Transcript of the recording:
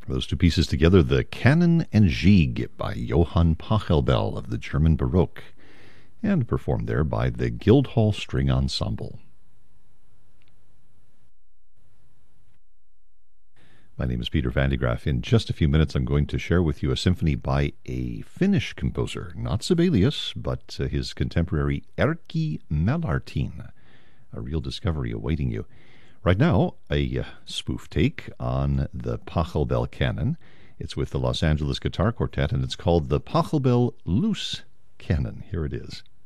Those two pieces together, the Canon and Gigue by Johann Pachelbel of the German Baroque, and performed there by the Guildhall String Ensemble. My name is Peter van de Graaff. In just a few minutes, I'm going to share with you a symphony by a Finnish composer, not Sibelius, but his contemporary Erkki Mälartin. A real discovery awaiting you. Right now, a spoof take on the Pachelbel Canon. It's with the Los Angeles Guitar Quartet, and it's called the Pachelbel Loose Canon. Here it is.